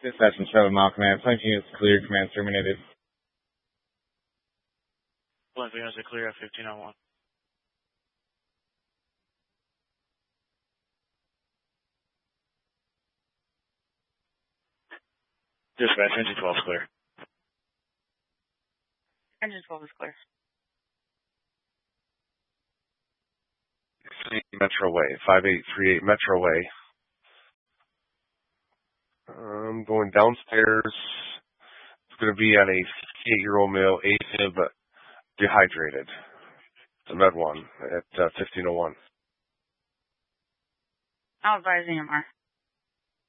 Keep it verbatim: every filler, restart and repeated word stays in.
Dispatch from seven Mile Command. Flank units cleared. Command terminated. Flank units are clear at fifteen oh one. Dispatch, engine twelve is clear. Engine twelve is clear. Metro Way, five eight three eight Metro Way. I'm going downstairs. It's going to be on a eight-year-old male, AFib, dehydrated. It's a Med one at uh, fifteen oh one. I'll advise E M R.